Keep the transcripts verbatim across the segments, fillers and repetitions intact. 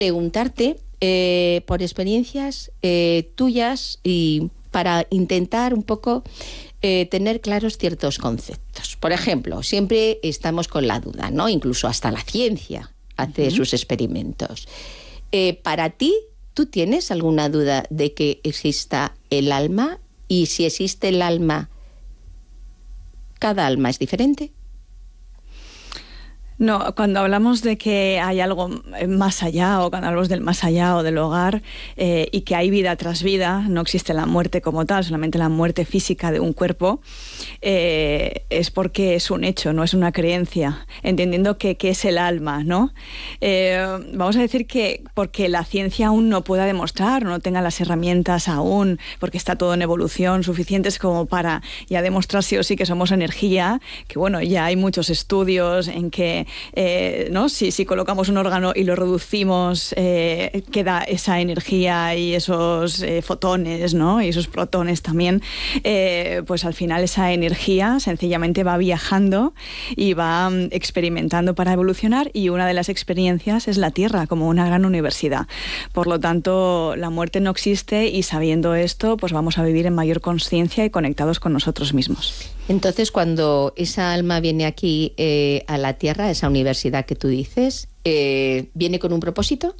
preguntarte eh, por experiencias eh, tuyas y para intentar un poco eh, tener claros ciertos conceptos. Por ejemplo, siempre estamos con la duda, ¿no? Incluso hasta la ciencia hace uh-huh. sus experimentos. Eh, para ti, ¿tú tienes alguna duda de que exista el alma? Y si existe el alma, ¿cada alma es diferente? No, cuando hablamos de que hay algo más allá, o cuando hablamos del más allá o del hogar, eh, y que hay vida tras vida, no existe la muerte como tal, solamente la muerte física de un cuerpo, eh, es porque es un hecho, no es una creencia, entendiendo que, que es el alma, ¿no? Eh, vamos a decir que porque la ciencia aún no pueda demostrar, no tenga las herramientas aún, porque está todo en evolución, suficientes como para ya demostrar sí o sí que somos energía, que bueno, ya hay muchos estudios en que Eh, ¿no? si, si colocamos un órgano y lo reducimos, eh, queda esa energía y esos eh, fotones, ¿no? Y esos protones también, eh, pues al final esa energía sencillamente va viajando y va um, experimentando para evolucionar, y una de las experiencias es la Tierra como una gran universidad. Por lo tanto, la muerte no existe, y sabiendo esto, pues vamos a vivir en mayor conciencia y conectados con nosotros mismos. Entonces, cuando esa alma viene aquí eh, a la Tierra, esa universidad que tú dices, eh, ¿viene con un propósito?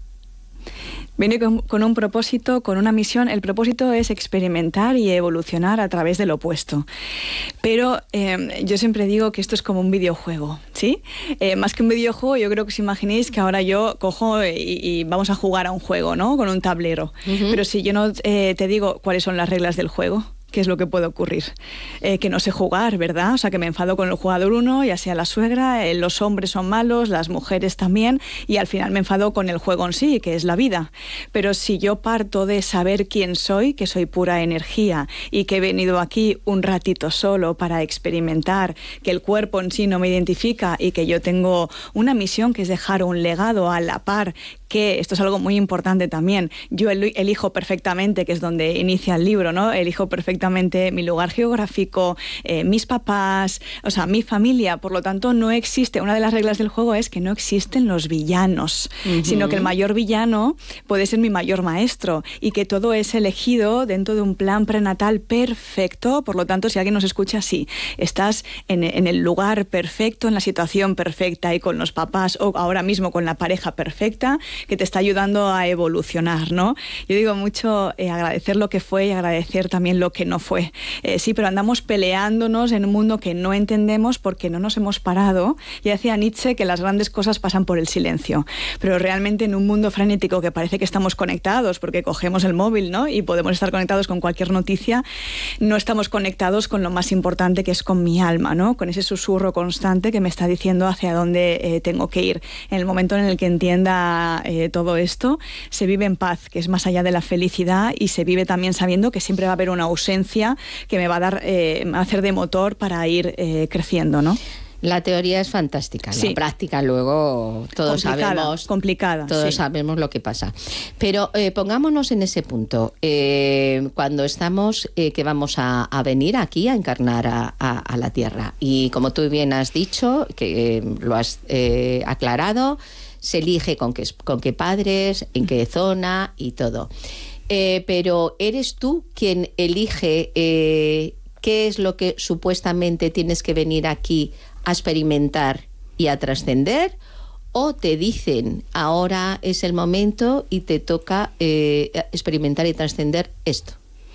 Viene con, con un propósito, con una misión. El propósito es experimentar y evolucionar a través del opuesto. Pero eh, yo siempre digo que esto es como un videojuego, ¿sí? Eh, más que un videojuego, yo creo que os imaginéis que ahora yo cojo y, y vamos a jugar a un juego, ¿no? Con un tablero. Uh-huh. Pero si yo no eh, te digo cuáles son las reglas del juego, ¿qué es lo que puede ocurrir? Eh, que no sé jugar, ¿verdad? O sea, que me enfado con el jugador uno, ya sea la suegra, eh, los hombres son malos, las mujeres también, y al final me enfado con el juego en sí, que es la vida. Pero si yo parto de saber quién soy, que soy pura energía, y que he venido aquí un ratito solo para experimentar, que el cuerpo en sí no me identifica, y que yo tengo una misión que es dejar un legado a la par, que esto es algo muy importante también, yo elijo perfectamente, que es donde inicia el libro, ¿no? Elijo perfectamente mi lugar geográfico, eh, mis papás, o sea, mi familia. Por lo tanto, no existe, una de las reglas del juego es que no existen los villanos, uh-huh. sino que el mayor villano puede ser mi mayor maestro, y que todo es elegido dentro de un plan prenatal perfecto. Por lo tanto, si alguien nos escucha, sí, estás en, en el lugar perfecto, en la situación perfecta, y con los papás, o ahora mismo con la pareja perfecta, que te está ayudando a evolucionar, ¿no? Yo digo mucho eh, agradecer lo que fue y agradecer también lo que no fue. Eh, sí, pero andamos peleándonos en un mundo que no entendemos porque no nos hemos parado. Ya decía Nietzsche que las grandes cosas pasan por el silencio, pero realmente en un mundo frenético que parece que estamos conectados porque cogemos el móvil, ¿no? Y podemos estar conectados con cualquier noticia, no estamos conectados con lo más importante, que es con mi alma, ¿no? Con ese susurro constante que me está diciendo hacia dónde eh, tengo que ir. En el momento en el que entienda Eh, todo esto, se vive en paz, que es más allá de la felicidad, y se vive también sabiendo que siempre va a haber una ausencia que me va a dar, eh, me va a hacer de motor para ir eh, creciendo, ¿no? La teoría es fantástica, sí. La práctica luego todos complicada, sabemos, complicada, todos sí. sabemos lo que pasa. Pero eh, pongámonos en ese punto, eh, cuando estamos, eh, que vamos a, a venir aquí a encarnar a, a, a la Tierra, y como tú bien has dicho, que eh, lo has eh, aclarado, se elige con qué, con qué padres, en qué zona y todo. Eh, pero ¿eres tú quien elige eh, qué es lo que supuestamente tienes que venir aquí a experimentar y a trascender? ¿O te dicen, ahora es el momento y te toca eh, experimentar y trascender esto?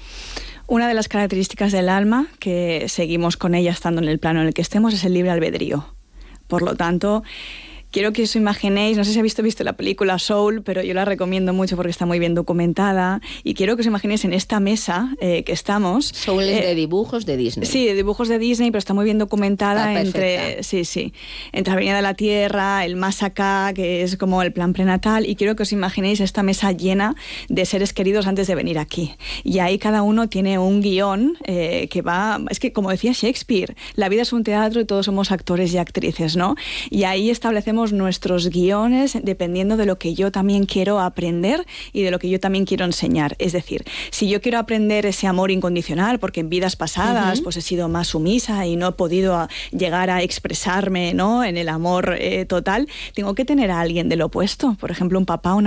Una de las características del alma, que seguimos con ella estando en el plano en el que estemos, es el libre albedrío. Por lo tanto, quiero que os imaginéis, no sé si habéis visto, visto la película Soul, pero yo la recomiendo mucho porque está muy bien documentada, y quiero que os imaginéis en esta mesa eh, que estamos. Soul es eh, de dibujos de Disney. Sí, de dibujos de Disney, pero está muy bien documentada entre, sí, sí, entre la venida de la Tierra, el más acá, que es como el plan prenatal, y quiero que os imaginéis esta mesa llena de seres queridos antes de venir aquí. Y ahí cada uno tiene un guión eh, que va, es que como decía Shakespeare, la vida es un teatro y todos somos actores y actrices, ¿no? Y ahí establecemos nuestros guiones dependiendo de lo que yo también quiero aprender y de lo que yo también quiero enseñar. Es decir, si yo quiero aprender ese amor incondicional porque en vidas pasadas uh-huh. pues he sido más sumisa y no he podido a llegar a expresarme, ¿no?, en el amor eh, total, tengo que tener a alguien del opuesto, por ejemplo un papá, una